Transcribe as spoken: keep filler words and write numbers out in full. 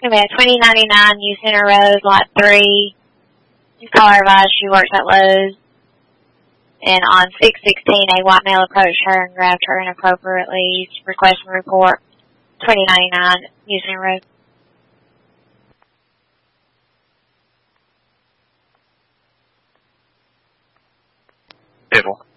be at twenty ninety-nine New Center Road, Lot three. Caller advised she works at Lowe's. And on six sixteen, a white male approached her and grabbed her inappropriately. Requesting report, twenty ninety-nine New Center Road. Table.